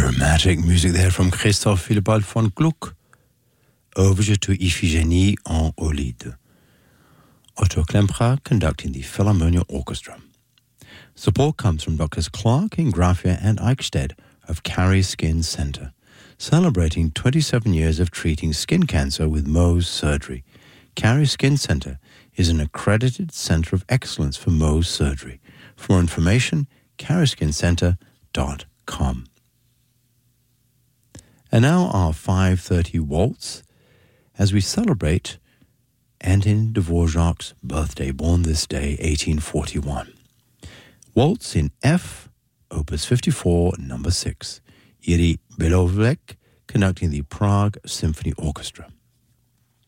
Dramatic music there from Christoph Willibald von Gluck. Overture to Iphigénie en Aulide. Otto Klemperer conducting the Philharmonia Orchestra. Support comes from Drs. Clark, Ingrafia and Eichstädt of Carrie Skin Center, celebrating 27 years of treating skin cancer with Mohs surgery. Carrie Skin Center is an accredited center of excellence for Mohs surgery. For more information, carrieskincenter.com. And now our 5:30 waltz as we celebrate Antonin Dvorak's birthday, born this day, 1841. Waltz in F, Opus 54, number 6. Jiří Belohlík conducting the Prague Symphony Orchestra.